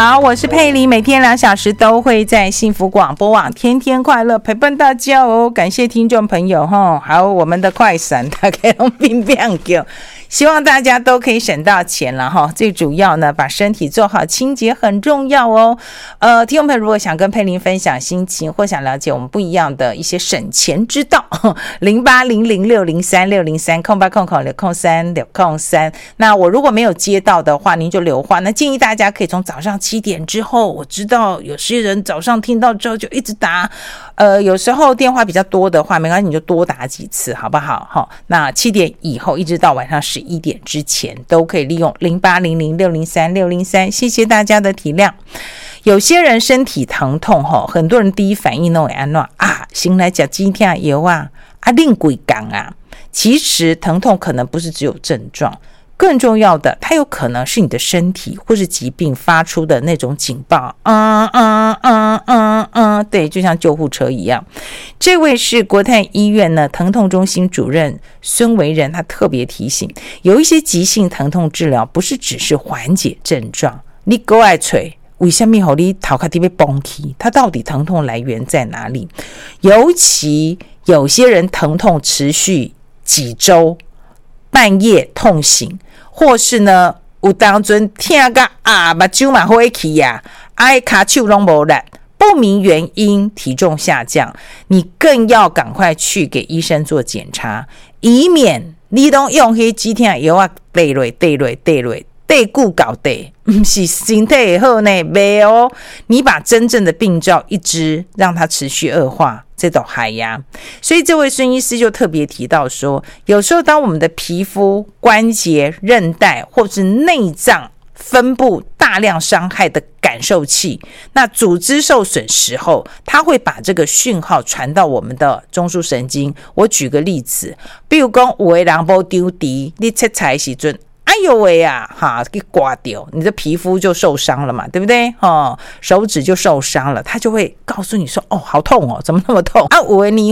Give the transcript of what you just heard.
好，我是佩玲，每天2小时都会在幸福广播网天天快乐陪伴大家哦。感谢听众朋友还有我们的快闪，大家都并不叫，希望大家都可以省到钱了最主要呢，把身体做好清洁很重要哦。听众朋友如果想跟佩玲分享心情，或想了解我们不一样的一些省钱之道，0800603603空8000603。那我如果没有接到的话，您就留话。那建议大家可以从早上7点之后，我知道有些人早上听到之后就一直打，有时候电话比较多的话，没关系，你就多打几次，好不好？那7点以后一直到晚上11点之前，都可以利用0800603603。谢谢大家的体谅。有些人身体疼痛很多人第一反应都会安怎先来吃止痛药另几天其实疼痛可能不是只有症状，更重要的，它有可能是你的身体或是疾病发出的那种警报，对，就像救护车一样。这位是国泰医院呢疼痛中心主任孙维仁，他特别提醒，有一些急性疼痛治疗不是只是缓解症状，你够爱吹为什么你头壳会崩起？它到底疼痛来源在哪里？尤其有些人疼痛持续几周，半夜痛醒，或是呢有当阵听到目睭嘛火起脚手都没力，不明原因体重下降，你更要赶快去给医生做检查，以免你都用那止痛药对久搞对，不是身体会好呢，没哦。你把真正的病灶一直让它持续恶化，这都害呀。所以这位孙医师就特别提到说，有时候当我们的皮肤、关节、韧带或是内脏分布大量伤害的感受器，那组织受损时候，它会把这个讯号传到我们的中枢神经。我举个例子，比如说有的人没丢滴，你切菜的时候哎呦喂给刮掉，你的皮肤就受伤了嘛，对不对？手指就受伤了，他就会告诉你说好痛怎么那么痛有的你